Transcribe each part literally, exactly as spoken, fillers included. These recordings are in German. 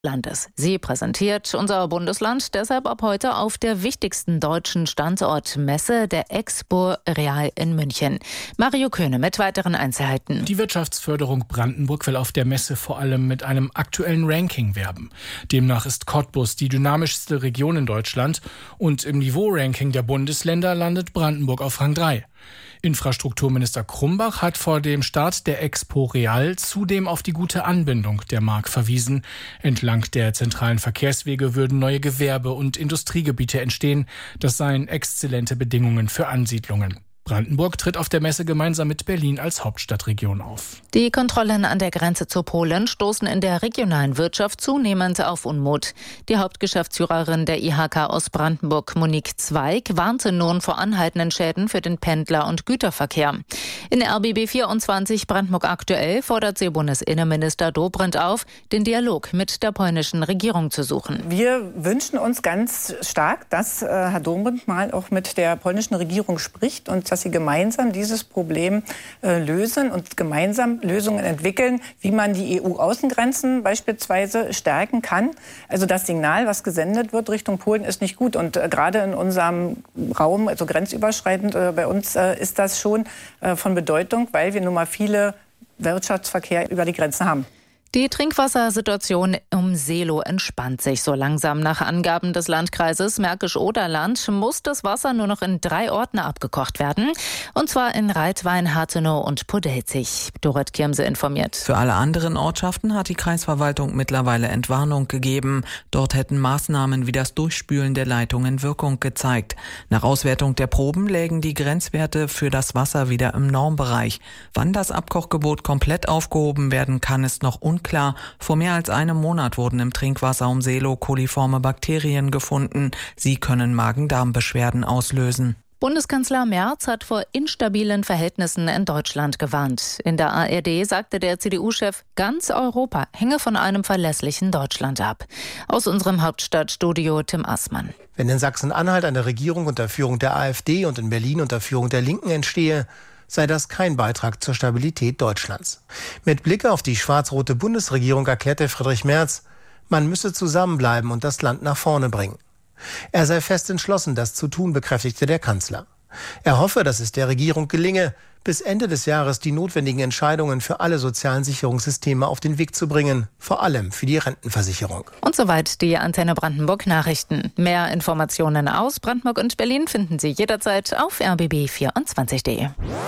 Landes. Sie präsentiert unser Bundesland deshalb ab heute auf der wichtigsten deutschen Standortmesse, der Expo Real in München. Mario Köhne mit weiteren Einzelheiten. Die Wirtschaftsförderung Brandenburg will auf der Messe vor allem mit einem aktuellen Ranking werben. Demnach ist Cottbus die dynamischste Region in Deutschland und im Niveau-Ranking der Bundesländer landet Brandenburg auf Rang drei. Infrastrukturminister Krumbach hat vor dem Start der Expo Real zudem auf die gute Anbindung der Mark verwiesen. Entlang der zentralen Verkehrswege würden neue Gewerbe- und Industriegebiete entstehen. Das seien exzellente Bedingungen für Ansiedlungen. Brandenburg tritt auf der Messe gemeinsam mit Berlin als Hauptstadtregion auf. Die Kontrollen an der Grenze zu Polen stoßen in der regionalen Wirtschaft zunehmend auf Unmut. Die Hauptgeschäftsführerin der I H K Ostbrandenburg, Monique Zweig, warnte nun vor anhaltenden Schäden für den Pendler- und Güterverkehr. In R B B vierundzwanzig Brandenburg aktuell fordert sie Bundesinnenminister Dobrindt auf, den Dialog mit der polnischen Regierung zu suchen. Wir wünschen uns ganz stark, dass äh, Herr Dobrindt mal auch mit der polnischen Regierung spricht und dass sie gemeinsam dieses Problem äh, lösen und gemeinsam Lösungen entwickeln, wie man die E U-Außengrenzen beispielsweise stärken kann. Also das Signal, was gesendet wird Richtung Polen, ist nicht gut. Und äh, gerade in unserem Raum, also grenzüberschreitend äh, bei uns, äh, ist das schon äh, von Bedeutung, weil wir nun mal viele Wirtschaftsverkehr über die Grenzen haben. Die Trinkwassersituation um Seelow entspannt sich so langsam. Nach Angaben des Landkreises Märkisch-Oderland muss das Wasser nur noch in drei Orten abgekocht werden. Und zwar in Reitwein, Harthenow und Podelzig. Dorot Kirmse informiert. Für alle anderen Ortschaften hat die Kreisverwaltung mittlerweile Entwarnung gegeben. Dort hätten Maßnahmen wie das Durchspülen der Leitungen Wirkung gezeigt. Nach Auswertung der Proben lägen die Grenzwerte für das Wasser wieder im Normbereich. Wann das Abkochgebot komplett aufgehoben werden kann, ist noch unklar. Klar, vor mehr als einem Monat wurden im Trinkwasser um Seelow koliforme Bakterien gefunden. Sie können Magen-Darm-Beschwerden auslösen. Bundeskanzler Merz hat vor instabilen Verhältnissen in Deutschland gewarnt. In der A R D sagte der C D U-Chef, ganz Europa hänge von einem verlässlichen Deutschland ab. Aus unserem Hauptstadtstudio Tim Assmann. Wenn in Sachsen-Anhalt eine Regierung unter Führung der AfD und in Berlin unter Führung der Linken entstehe, sei das kein Beitrag zur Stabilität Deutschlands. Mit Blick auf die schwarz-rote Bundesregierung erklärte Friedrich Merz, man müsse zusammenbleiben und das Land nach vorne bringen. Er sei fest entschlossen, das zu tun, bekräftigte der Kanzler. Er hoffe, dass es der Regierung gelinge, bis Ende des Jahres die notwendigen Entscheidungen für alle sozialen Sicherungssysteme auf den Weg zu bringen, vor allem für die Rentenversicherung. Und soweit die Antenne Brandenburg Nachrichten. Mehr Informationen aus Brandenburg und Berlin finden Sie jederzeit auf r b b vierundzwanzig punkt d e.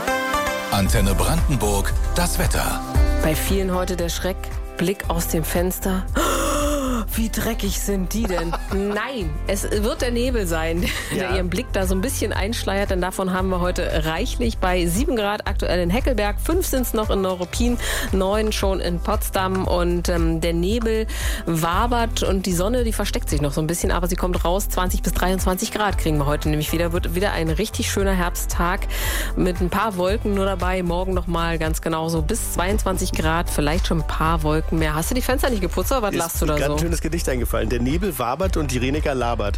Antenne Brandenburg, das Wetter. Bei vielen heute der Schreck, Blick aus dem Fenster. Wie dreckig sind die denn? Nein, es wird der Nebel sein, der ja. Ihren Blick da so ein bisschen einschleiert, denn davon haben wir heute reichlich. Bei sieben Grad aktuell in Heckelberg, fünf sind es noch in Neuruppin, neun schon in Potsdam und ähm, der Nebel wabert und die Sonne, die versteckt sich noch so ein bisschen, aber sie kommt raus, zwanzig bis dreiundzwanzig Grad kriegen wir heute nämlich wieder. Wird wieder ein richtig schöner Herbsttag mit ein paar Wolken nur dabei, morgen nochmal ganz genauso bis zweiundzwanzig Grad, vielleicht schon ein paar Wolken mehr. Hast du die Fenster nicht geputzt oder was lachst du da so? Schönes Gedicht eingefallen. Der Nebel wabert und die Reneker labert.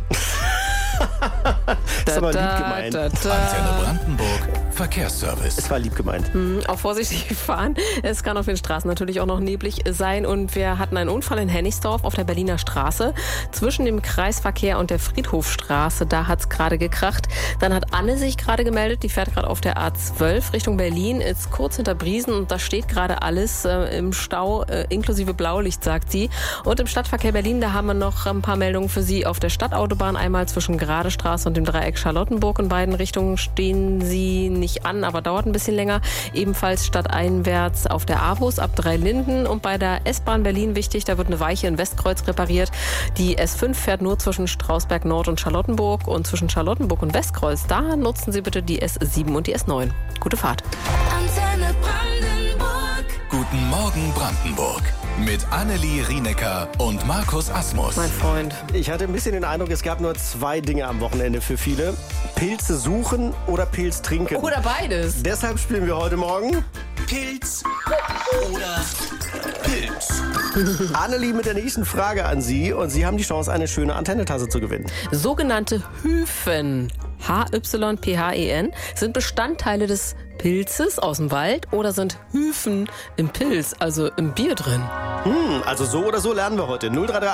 Das ist aber lieb gemeint. Da, da, da. Antenne Brandenburg, Verkehrsservice. Es war lieb gemeint. Mhm, auch vorsichtig fahren. Es kann auf den Straßen natürlich auch noch neblig sein. Und wir hatten einen Unfall in Hennigsdorf auf der Berliner Straße. Zwischen dem Kreisverkehr und der Friedhofstraße. Da hat es gerade gekracht. Dann hat Anne sich gerade gemeldet. Die fährt gerade auf der A zwölf Richtung Berlin. Ist kurz hinter Briesen. Und da steht gerade alles äh, im Stau, äh, inklusive Blaulicht, sagt sie. Und im Stadtverkehr Berlin, da haben wir noch ein paar Meldungen für Sie auf der Stadtautobahn. Einmal zwischen Gradestraße und dem Dreieck Charlottenburg. In beiden Richtungen stehen sie nicht an, aber dauert ein bisschen länger. Ebenfalls stadteinwärts auf der Avus ab Dreilinden. Und bei der S-Bahn Berlin wichtig, da wird eine Weiche in Westkreuz repariert. Die S fünf fährt nur zwischen Strausberg Nord und Charlottenburg. Und zwischen Charlottenburg und Westkreuz, da nutzen Sie bitte die S sieben und die S neun. Gute Fahrt. Antenne Brandenburg. Guten Morgen Brandenburg. Mit Annelie Rienecker und Markus Asmus. Mein Freund. Ich hatte ein bisschen den Eindruck, es gab nur zwei Dinge am Wochenende für viele. Pilze suchen oder Pilz trinken. Oder beides. Deshalb spielen wir heute Morgen Pilz oder Pilz. Annelie mit der nächsten Frage an Sie. Und Sie haben die Chance, eine schöne Antennetasse zu gewinnen. Sogenannte Hyphen, H Y P H E N, sind Bestandteile des Pilzes aus dem Wald oder sind Hyphen im Pilz, also im Bier drin? Hm, also so oder so lernen wir heute. null drei drei